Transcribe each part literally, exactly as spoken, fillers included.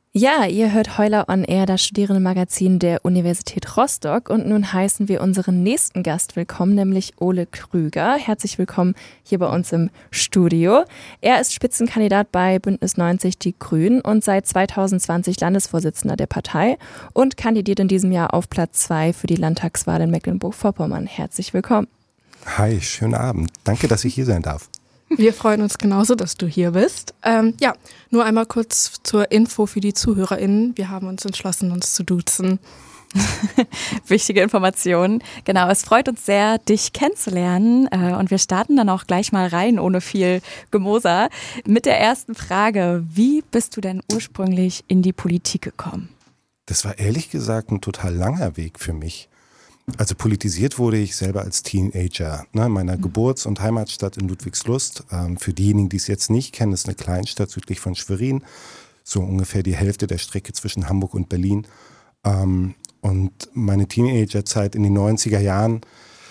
Ja, ihr hört Heuler on Air, das Studierendenmagazin der Universität Rostock. Und nun heißen wir unseren nächsten Gast willkommen, nämlich Ole Krüger. Herzlich willkommen hier bei uns im Studio. Er ist Spitzenkandidat bei Bündnis neunzig Die Grünen und seit zwanzig zwanzig Landesvorsitzender der Partei und kandidiert in diesem Jahr auf Platz zwei für die Landtagswahl in Mecklenburg-Vorpommern. Herzlich willkommen. Hi, schönen Abend. Danke, dass ich hier sein darf. Wir freuen uns genauso, dass du hier bist. Ähm, ja, nur einmal kurz zur Info für die ZuhörerInnen. Wir haben uns entschlossen, uns zu duzen. Wichtige Informationen. Genau, es freut uns sehr, dich kennenzulernen. Und wir starten dann auch gleich mal rein, ohne viel Gemoser, mit der ersten Frage. Wie bist du denn ursprünglich in die Politik gekommen? Das war ehrlich gesagt ein total langer Weg für mich. Also politisiert wurde ich selber als Teenager, ne, in meiner Geburts- und Heimatstadt in Ludwigslust. Ähm, für diejenigen, die es jetzt nicht kennen, ist eine Kleinstadt südlich von Schwerin, so ungefähr die Hälfte der Strecke zwischen Hamburg und Berlin. Ähm, und meine Teenagerzeit in den neunziger Jahren,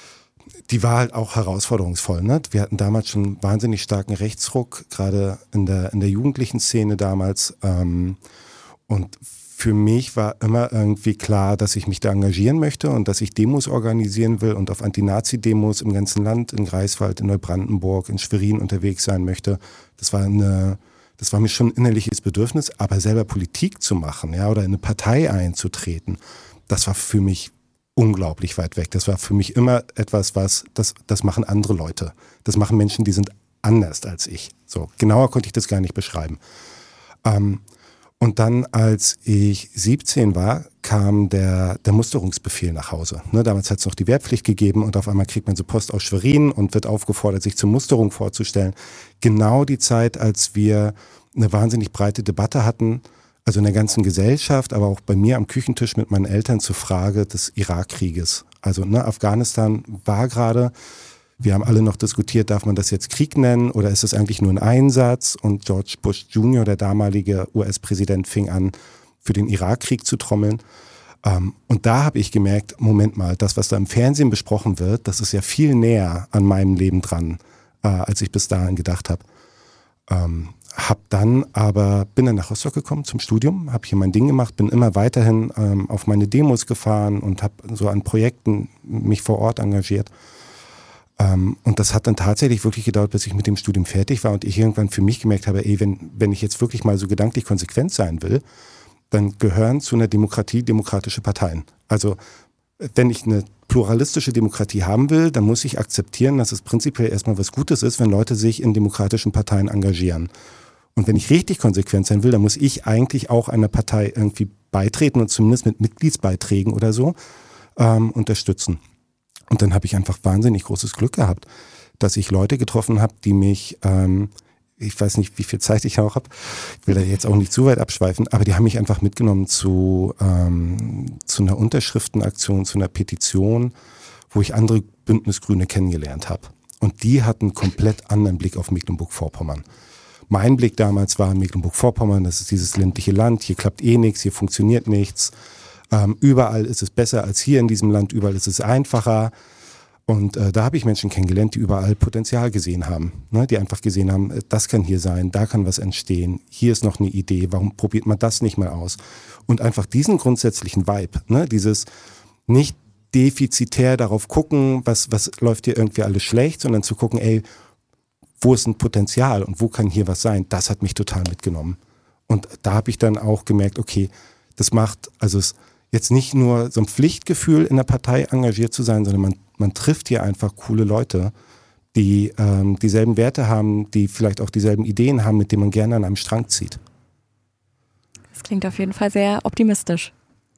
die war halt auch herausforderungsvoll. Ne? Wir hatten damals schon einen wahnsinnig starken Rechtsruck, gerade in der, in der jugendlichen Szene damals. Ähm, und Für mich war immer irgendwie klar, dass ich mich da engagieren möchte und dass ich Demos organisieren will und auf Anti-Nazi-Demos im ganzen Land, in Greifswald, in Neubrandenburg, in Schwerin unterwegs sein möchte. Das war eine, das war mir schon ein innerliches Bedürfnis, aber selber Politik zu machen, ja, oder in eine Partei einzutreten, das war für mich unglaublich weit weg. Das war für mich immer etwas, was, das, das machen andere Leute. Das machen Menschen, die sind anders als ich. So, genauer konnte ich das gar nicht beschreiben. Ähm, Und dann, als ich siebzehn war, kam der, der Musterungsbefehl nach Hause. Ne, damals hat es noch die Wehrpflicht gegeben und auf einmal kriegt man so Post aus Schwerin und wird aufgefordert, sich zur Musterung vorzustellen. Genau die Zeit, als wir eine wahnsinnig breite Debatte hatten, also in der ganzen Gesellschaft, aber auch bei mir am Küchentisch mit meinen Eltern zur Frage des Irakkrieges. Also ne, Afghanistan war gerade... Wir haben alle noch diskutiert, darf man das jetzt Krieg nennen oder ist es eigentlich nur ein Einsatz? Und George Bush Junior, der damalige U S-Präsident, fing an, für den Irakkrieg zu trommeln. Und da habe ich gemerkt, Moment mal, das, was da im Fernsehen besprochen wird, das ist ja viel näher an meinem Leben dran, als ich bis dahin gedacht habe. Hab dann aber, bin dann nach Rostock gekommen zum Studium, habe hier mein Ding gemacht, bin immer weiterhin auf meine Demos gefahren und habe so an Projekten mich vor Ort engagiert. Um, und das hat dann tatsächlich wirklich gedauert, bis ich mit dem Studium fertig war und ich irgendwann für mich gemerkt habe, ey, wenn, wenn ich jetzt wirklich mal so gedanklich konsequent sein will, dann gehören zu einer Demokratie demokratische Parteien. Also wenn ich eine pluralistische Demokratie haben will, dann muss ich akzeptieren, dass es prinzipiell erstmal was Gutes ist, wenn Leute sich in demokratischen Parteien engagieren. Und wenn ich richtig konsequent sein will, dann muss ich eigentlich auch einer Partei irgendwie beitreten und zumindest mit Mitgliedsbeiträgen oder so ähm, unterstützen. Und dann habe ich einfach wahnsinnig großes Glück gehabt, dass ich Leute getroffen habe, die mich, ähm, ich weiß nicht, wie viel Zeit ich auch habe, ich will da jetzt auch nicht zu weit abschweifen, aber die haben mich einfach mitgenommen zu, ähm, zu einer Unterschriftenaktion, zu einer Petition, wo ich andere Bündnisgrüne kennengelernt habe. Und die hatten einen komplett anderen Blick auf Mecklenburg-Vorpommern. Mein Blick damals war Mecklenburg-Vorpommern, das ist dieses ländliche Land, hier klappt eh nichts, hier funktioniert nichts. Ähm, überall ist es besser als hier in diesem Land, überall ist es einfacher. Und äh, da habe ich Menschen kennengelernt, die überall Potenzial gesehen haben. Ne? Die einfach gesehen haben, das kann hier sein, da kann was entstehen, hier ist noch eine Idee, warum probiert man das nicht mal aus? Und einfach diesen grundsätzlichen Vibe, ne? Dieses nicht defizitär darauf gucken, was, was läuft hier irgendwie alles schlecht, sondern zu gucken, ey, wo ist ein Potenzial und wo kann hier was sein? Das hat mich total mitgenommen. Und da habe ich dann auch gemerkt, okay, das macht, also es jetzt nicht nur so ein Pflichtgefühl, in der Partei engagiert zu sein, sondern man, man trifft hier einfach coole Leute, die ähm, dieselben Werte haben, die vielleicht auch dieselben Ideen haben, mit denen man gerne an einem Strang zieht. Das klingt auf jeden Fall sehr optimistisch.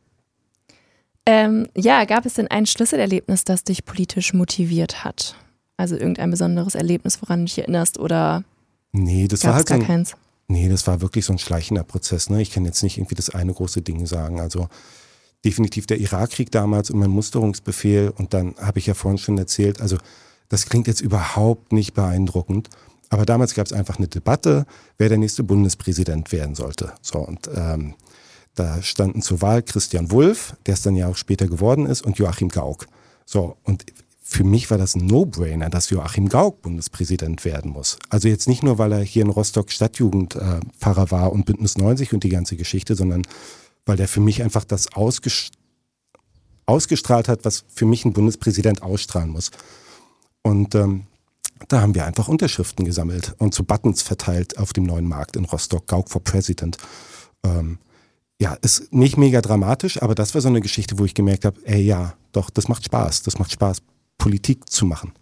Ähm, ja, gab es denn ein Schlüsselerlebnis, das dich politisch motiviert hat? Also irgendein besonderes Erlebnis, woran du dich erinnerst oder nee, das war halt gar so ein, keins? Nee, das war wirklich so ein schleichender Prozess. Ne? Ich kann jetzt nicht irgendwie das eine große Ding sagen. Also definitiv der Irakkrieg damals und mein Musterungsbefehl. Und dann habe ich ja vorhin schon erzählt, also das klingt jetzt überhaupt nicht beeindruckend. Aber damals gab es einfach eine Debatte, wer der nächste Bundespräsident werden sollte. So, und ähm, da standen zur Wahl Christian Wulff, der es dann ja auch später geworden ist, und Joachim Gauck. So, und für mich war das ein No-Brainer, dass Joachim Gauck Bundespräsident werden muss. Also jetzt nicht nur, weil er hier in Rostock Stadtjugendpfarrer äh, war und Bündnis neunzig und die ganze Geschichte, sondern weil der für mich einfach das ausgest- ausgestrahlt hat, was für mich ein Bundespräsident ausstrahlen muss. Und ähm, da haben wir einfach Unterschriften gesammelt und so Buttons verteilt auf dem neuen Markt in Rostock, Gauck for President. Ähm, ja, ist nicht mega dramatisch, aber das war so eine Geschichte, wo ich gemerkt habe, ey ja, doch, das macht Spaß, das macht Spaß, Politik zu machen.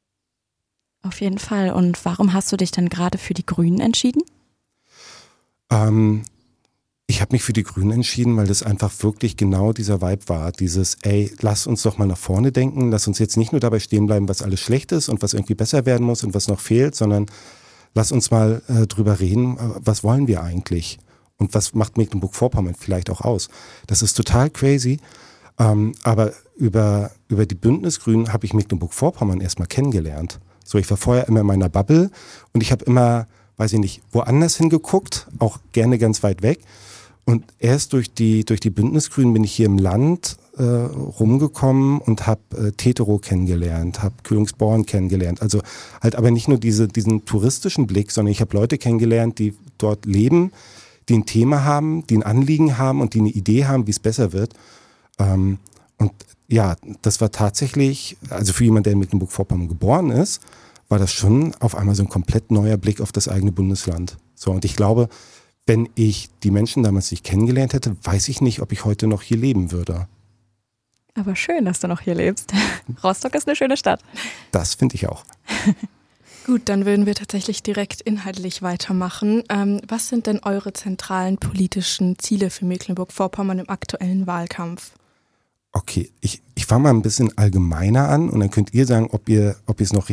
Auf jeden Fall. Und warum hast du dich dann gerade für die Grünen entschieden? Ähm, ich habe mich für die Grünen entschieden, weil das einfach wirklich genau dieser Vibe war. Dieses, ey, lass uns doch mal nach vorne denken, lass uns jetzt nicht nur dabei stehen bleiben, was alles schlecht ist und was irgendwie besser werden muss und was noch fehlt, sondern lass uns mal äh, drüber reden, was wollen wir eigentlich und was macht Mecklenburg-Vorpommern vielleicht auch aus. Das ist total crazy. Ähm, aber über, über die Bündnisgrünen habe ich Mecklenburg-Vorpommern erstmal kennengelernt. So, ich war vorher immer in meiner Bubble und ich habe immer, weiß ich nicht, woanders hingeguckt, auch gerne ganz weit weg. Und erst durch die, durch die Bündnisgrünen bin ich hier im Land äh, rumgekommen und habe äh, Tetero kennengelernt, habe Kühlungsborn kennengelernt. Also halt aber nicht nur diese, diesen touristischen Blick, sondern ich habe Leute kennengelernt, die dort leben, die ein Thema haben, die ein Anliegen haben und die eine Idee haben, wie es besser wird. Ähm, und ja, das war tatsächlich, also für jemanden, der in Mecklenburg-Vorpommern geboren ist, war das schon auf einmal so ein komplett neuer Blick auf das eigene Bundesland. So, und ich glaube, wenn ich die Menschen damals nicht kennengelernt hätte, weiß ich nicht, ob ich heute noch hier leben würde. Aber schön, dass du noch hier lebst. Rostock ist eine schöne Stadt. Das finde ich auch. Gut, dann würden wir tatsächlich direkt inhaltlich weitermachen. Ähm, was sind denn eure zentralen politischen Ziele für Mecklenburg-Vorpommern im aktuellen Wahlkampf? Okay, ich, ich fange mal ein bisschen allgemeiner an und dann könnt ihr sagen, ob ihr ob ihr es noch